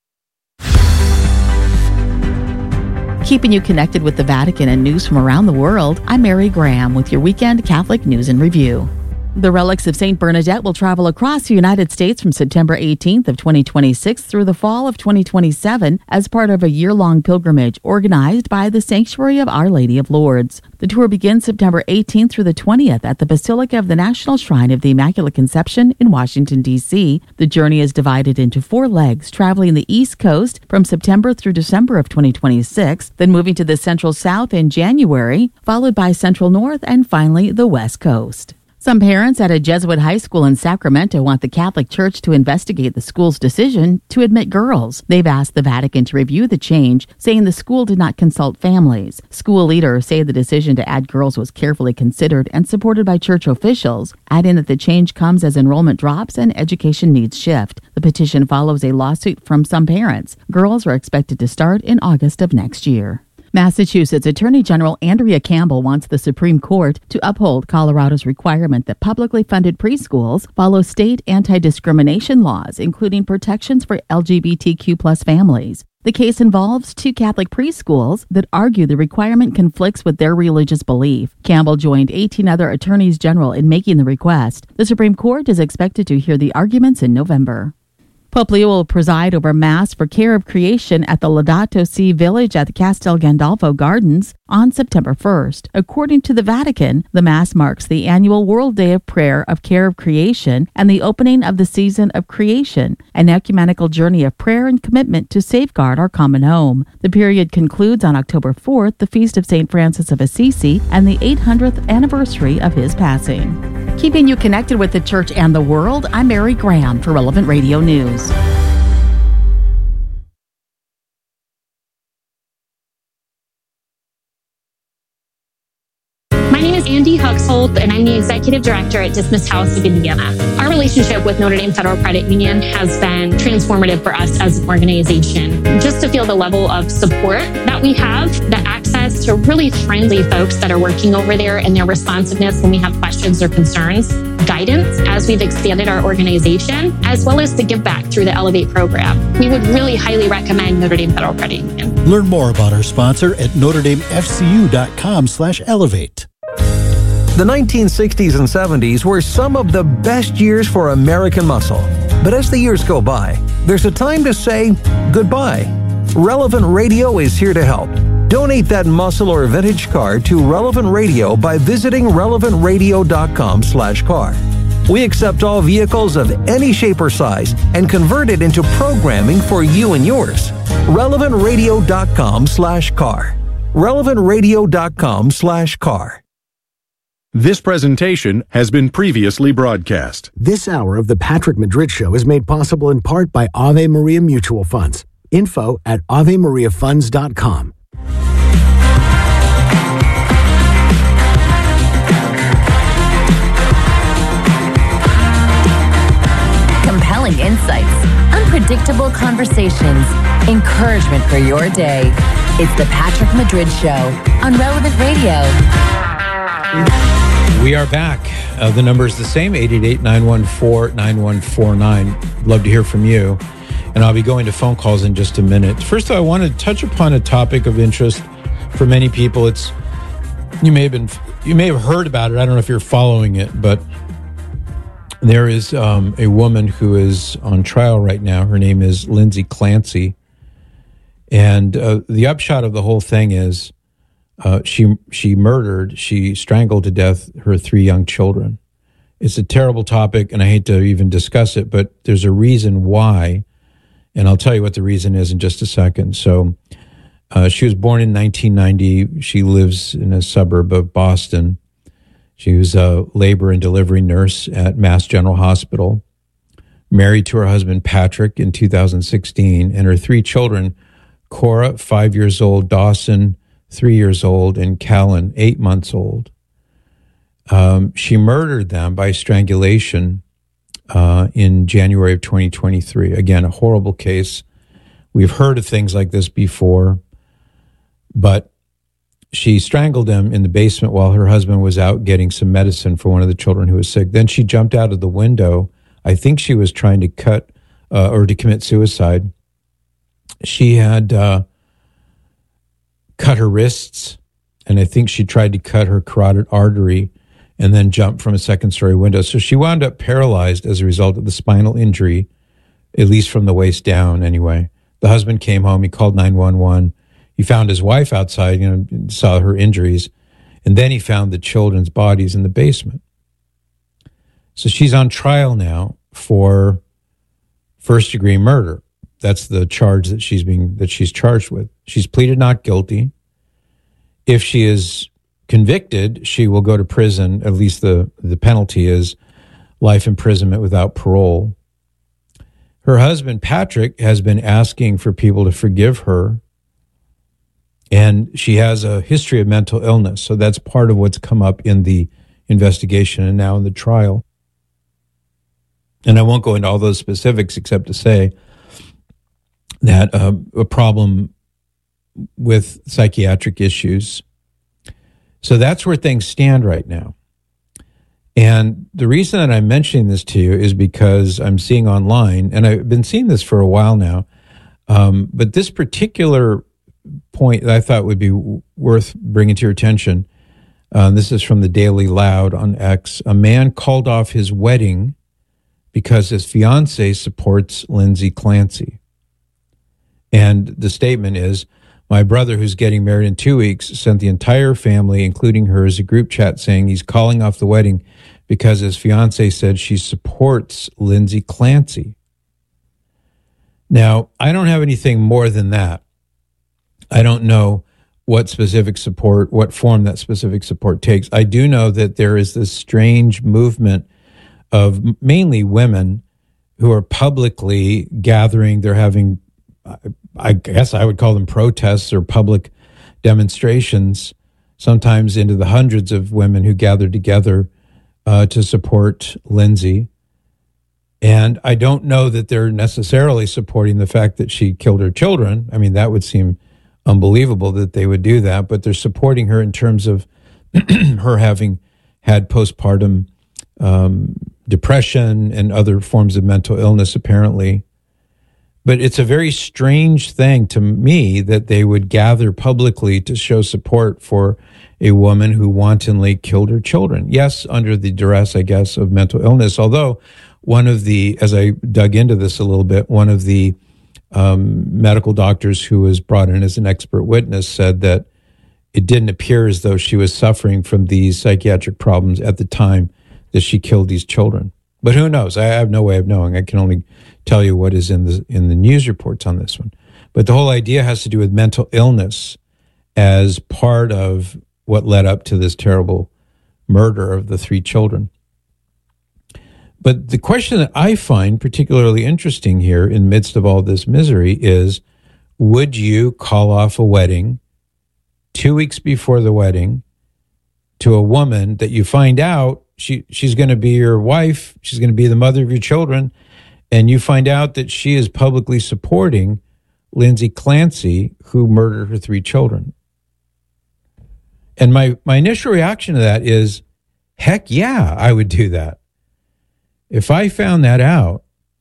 Keeping you connected with the Vatican and news from around the world, I'm Mary Graham with your weekend Catholic News and Review. The relics of Saint Bernadette will travel across the United States from September eighteenth of twenty twenty-six through the fall of twenty twenty-seven as part of a year-long pilgrimage organized by the Sanctuary of Our Lady of Lourdes. The tour begins September eighteenth through the twentieth at the Basilica of the National Shrine of the Immaculate Conception in Washington, D C The journey is divided into four legs, traveling the East Coast from September through December of twenty twenty-six, then moving to the Central South in January, followed by Central North, and finally the West Coast. Some parents at a Jesuit high school in Sacramento want the Catholic Church to investigate the school's decision to admit girls. They've asked the Vatican to review the change, saying the school did not consult families. School leaders say the decision to add girls was carefully considered and supported by church officials, adding that the change comes as enrollment drops and education needs shift. The petition follows a lawsuit from some parents. Girls are expected to start in August of next year. Massachusetts Attorney General Andrea Campbell wants the Supreme Court to uphold Colorado's requirement that publicly funded preschools follow state anti-discrimination laws, including protections for L G B T Q plus families. The case involves two Catholic preschools that argue the requirement conflicts with their religious belief. Campbell joined eighteen other attorneys general in making the request. The Supreme Court is expected to hear the arguments in November. Pope Leo will preside over Mass for Care of Creation at the Laudato Si Village at the Castel Gandolfo Gardens on September first. According to the Vatican, the Mass marks the annual World Day of Prayer of Care of Creation and the opening of the season of creation, an ecumenical journey of prayer and commitment to safeguard our common home. The period concludes on October fourth, the feast of Saint Francis of Assisi, and the eight hundredth anniversary of his passing. Keeping you connected with the Church and the world, I'm Mary Graham for Relevant Radio News. My name is Andy Huxhold, and I'm the Executive Director at Dismas House of Indiana. Our relationship with Notre Dame Federal Credit Union has been transformative for us as an organization. Just to feel the level of support that we have, the access to really friendly folks that are working over there and their responsiveness when we have questions or concerns, guidance as we've expanded our organization, as well as the give back through the Elevate program. We would really highly recommend Notre Dame Federal Credit Union. Learn more about our sponsor at notre dame f c u dot com slash elevate. The nineteen sixties and seventies were some of the best years for American muscle. But as the years go by, there's a time to say goodbye. Relevant Radio is here to help. Donate that muscle or vintage car to Relevant Radio by visiting relevant radio dot com slash car. We accept all vehicles of any shape or size and convert it into programming for you and yours. relevant radio dot com slash car. relevant radio dot com slash car. This presentation has been previously broadcast. This hour of the Patrick Madrid Show is made possible in part by Ave Maria Mutual Funds. Info at ave maria funds dot com. Compelling insights, unpredictable conversations, encouragement for your day. It's the Patrick Madrid Show on Relevant Radio. We are back. Uh, the number is the same, eight eight eight, nine one four, nine one four nine. Love to hear from you. And I'll be going to phone calls in just a minute. First, I want to touch upon a topic of interest for many people. It's you may have been you may have heard about it. I don't know if you're following it, but there is um, a woman who is on trial right now. Her name is Lindsay Clancy. And uh, the upshot of the whole thing is uh, she she murdered, she strangled to death her three young children. It's a terrible topic, and I hate to even discuss it, but there's a reason why, and I'll tell you what the reason is in just a second. So uh, she was born in nineteen ninety. She lives in a suburb of Boston. She was a labor and delivery nurse at Mass General Hospital, married to her husband, Patrick, in two thousand sixteen, and her three children Cora, five years old, Dawson, three years old, and Callan, eight months old. Um, she murdered them by strangulation uh, in January of twenty twenty-three. Again, a horrible case. We've heard of things like this before, but she strangled him in the basement while her husband was out getting some medicine for one of the children who was sick. Then she jumped out of the window. I think she was trying to cut uh, or to commit suicide. She had uh, cut her wrists, and I think she tried to cut her carotid artery and then jumped from a second-story window. So she wound up paralyzed as a result of the spinal injury, at least from the waist down anyway. The husband came home. He called nine one one. He found his wife outside, you know, saw her injuries, and then he found the children's bodies in the basement. So she's on trial now for first-degree murder. That's the charge that she's being that she's charged with. She's pleaded not guilty. If she is convicted, she will go to prison. At least the, the penalty is life imprisonment without parole. Her husband, Patrick, has been asking for people to forgive her, and she has a history of mental illness. So that's part of what's come up in the investigation and now in the trial. And I won't go into all those specifics except to say that uh, a problem with psychiatric issues. So that's where things stand right now. And the reason that I'm mentioning this to you is because I'm seeing online, and I've been seeing this for a while now, um, but this particular point that I thought would be worth bringing to your attention, uh, this is from the Daily Loud on X. A man called off his wedding because his fiancée supports Lindsay Clancy. And the statement is, my brother, who's getting married in two weeks, sent the entire family, including hers, a group chat saying he's calling off the wedding because his fiancée said she supports Lindsay Clancy. Now, I don't have anything more than that. I don't know what specific support, what form that specific support takes. I do know that there is this strange movement of mainly women who are publicly gathering. They're having, I guess I would call them protests or public demonstrations, sometimes into the hundreds of women who gather together uh, to support Lindsay. And I don't know that they're necessarily supporting the fact that she killed her children. I mean, that would seem unbelievable that they would do that, but they're supporting her in terms of her having had postpartum um, depression and other forms of mental illness, apparently. But it's a very strange thing to me that they would gather publicly to show support for a woman who wantonly killed her children. Yes, under the duress, I guess, of mental illness. Although one of the, as I dug into this a little bit, one of the um, medical doctors who was brought in as an expert witness said that it didn't appear as though she was suffering from these psychiatric problems at the time that she killed these children. But who knows? I have no way of knowing. I can only tell you what is in the in the news reports on this one. But the whole idea has to do with mental illness as part of what led up to this terrible murder of the three children. But the question that I find particularly interesting here in the midst of all this misery is, would you call off a wedding two weeks before the wedding to a woman that you find out she she's going to be your wife, she's going to be the mother of your children, and you find out that she is publicly supporting Lindsay Clancy, who murdered her three children? And my, my initial reaction to that is, heck yeah, I would do that. If I found that out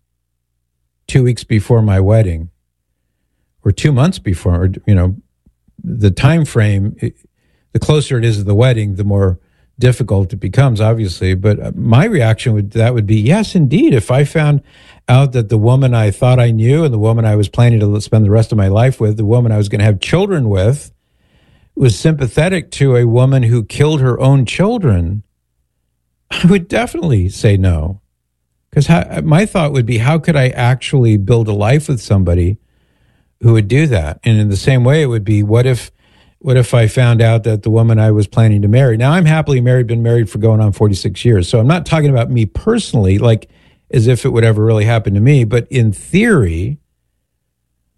two weeks before my wedding, or two months before, or, you know, the time frame, it, the closer it is to the wedding, the more difficult it becomes, obviously. But my reaction would that would be, yes, indeed. If I found out that the woman I thought I knew and the woman I was planning to spend the rest of my life with, the woman I was going to have children with, was sympathetic to a woman who killed her own children, I would definitely say no. Because my thought would be, how could I actually build a life with somebody who would do that? And in the same way, it would be, what if what if I found out that the woman I was planning to marry, now I'm happily married, been married for going on forty-six years. So I'm not talking about me personally, like as if it would ever really happen to me. But in theory,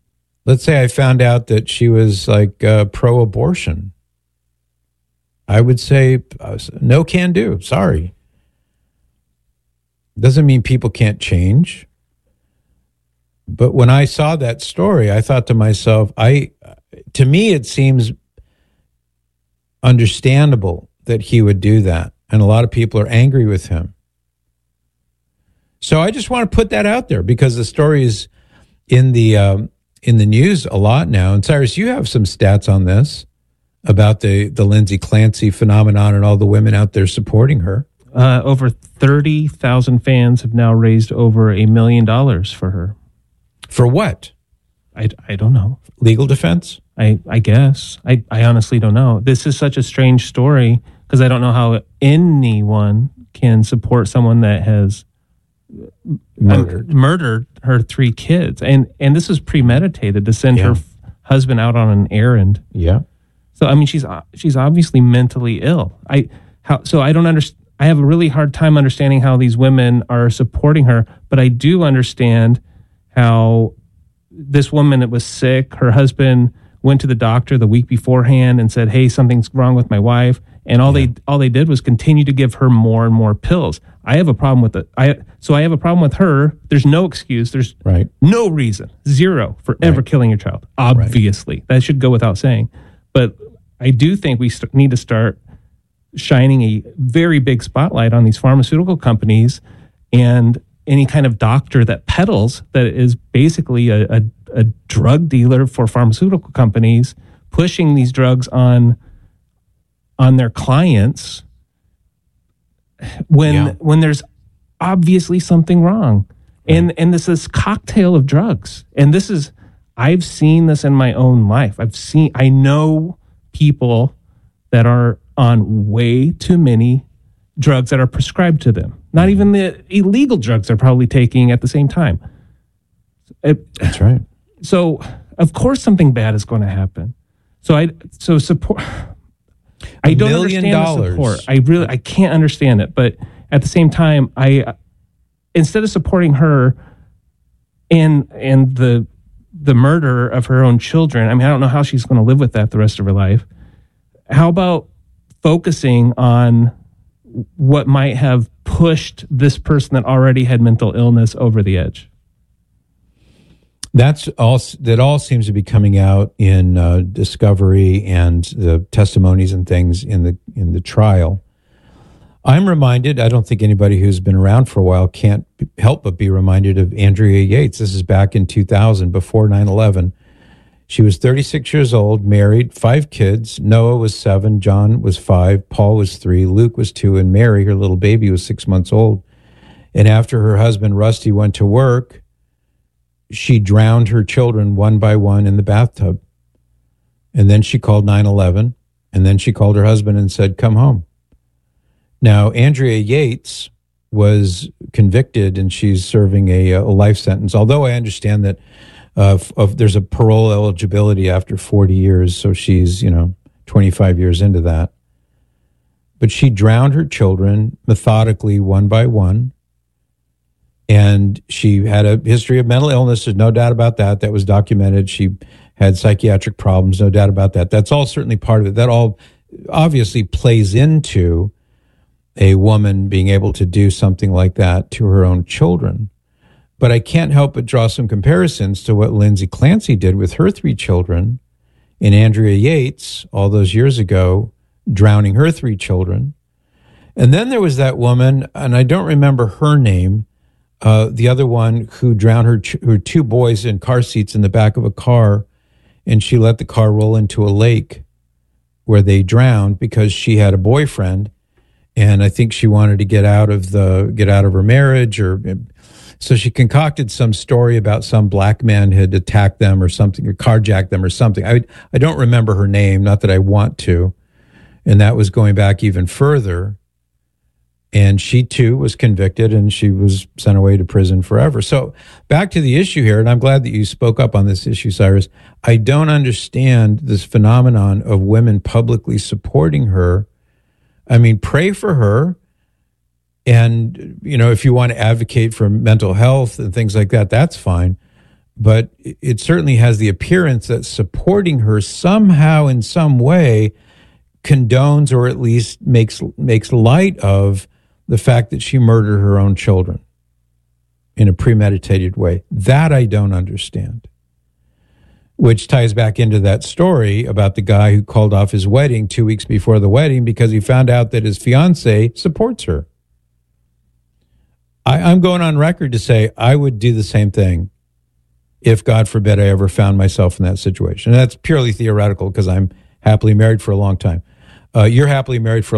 Let's say I found out that she was like uh, pro-abortion. I would say, uh, no can do. Sorry. Doesn't mean people can't change. But when I saw that story, I thought to myself, I, to me, it seems understandable that he would do that. And a lot of people are angry with him. So I just want to put that out there because the story is in the, um, in the news a lot now. And Cyrus, you have some stats on this about the, the Lindsay Clancy phenomenon and all the women out there supporting her. Uh, over thirty thousand fans have now raised over a million dollars for her. For what? I, I don't know. Legal defense? I, I guess. I, I honestly don't know. This is such a strange story because I don't know how anyone can support someone that has murdered, uh, murdered her three kids. And, and this was premeditated to send Yeah. her f- husband out on an errand. Yeah. So, I mean, she's she's obviously mentally ill. I how so I don't understand. I have a really hard time understanding how these women are supporting her, but I do understand how this woman that was sick, her husband went to the doctor the week beforehand and said, "Hey, something's wrong with my wife," and all yeah. they all they did was continue to give her more and more pills. I have a problem with it. I so I have a problem with her. There's no excuse. There's right. no reason, zero, for right. ever killing your child. Obviously, right. that should go without saying. But I do think we st- need to start shining a very big spotlight on these pharmaceutical companies and any kind of doctor that peddles that is basically a, a, a drug dealer for pharmaceutical companies pushing these drugs on on their clients when yeah. when there's obviously something wrong. And and this is cocktail of drugs. And this is I've seen this in my own life. I've seen I know people that are on way too many drugs that are prescribed to them. Not even the illegal drugs they're probably taking at the same time. It, That's right. So, of course, something bad is going to happen. So, I so support. I don't understand the support. I really I can't understand it. But at the same time, I instead of supporting her and and the the murder of her own children. I mean, I don't know how she's going to live with that the rest of her life. How about focusing on what might have pushed this person that already had mental illness over the edge? That's all. That all seems to be coming out in uh, discovery and the testimonies and things in the in the trial. I'm reminded. I don't think anybody who's been around for a while can't help but be reminded of Andrea Yates. This is back in two thousand, before nine eleven. She was thirty-six years old, married, five kids. Noah was seven, John was five, Paul was three, Luke was two, and Mary, her little baby, was six months old. And after her husband, Rusty, went to work, she drowned her children one by one in the bathtub. And then she called nine one one, and then she called her husband and said, "Come home." Now, Andrea Yates was convicted, and she's serving a, a life sentence, although I understand that Uh, of, of there's a parole eligibility after forty years, so she's, you know, twenty-five years into that. But she drowned her children methodically, one by one, and she had a history of mental illness. There's no doubt about that. That was documented. She had psychiatric problems, no doubt about that. That's all certainly part of it. That all obviously plays into a woman being able to do something like that to her own children. But I can't help but draw some comparisons to what Lindsay Clancy did with her three children and Andrea Yates all those years ago, drowning her three children. And then there was that woman, and I don't remember her name, uh, the other one who drowned her, ch- her two boys in car seats in the back of a car, and she let the car roll into a lake where they drowned because she had a boyfriend, and I think she wanted to get out of the get out of her marriage, or so she concocted some story about some black man had attacked them or something, or carjacked them or something. I I don't remember her name, not that I want to, and that was going back even further. And she too was convicted, and she was sent away to prison forever. So back to the issue here, and I'm glad that you spoke up on this issue, Cyrus. I don't understand this phenomenon of women publicly supporting her. I mean, pray for her. And, you know, if you want to advocate for mental health and things like that, that's fine. but it certainly has the appearance that supporting her somehow in some way condones or at least makes makes light of the fact that she murdered her own children in a premeditated way. That I don't understand. Which ties back into that story about the guy who called off his wedding two weeks before the wedding because he found out that his fiance supports her. I, I'm going on record to say I would do the same thing if, God forbid, I ever found myself in that situation. And that's purely theoretical because I'm happily married for a long time. Uh, you're happily married for